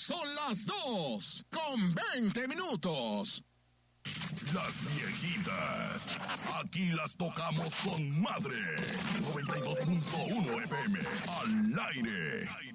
Son las 2:20. Las viejitas, aquí las tocamos con madre. 92.1 FM, al aire.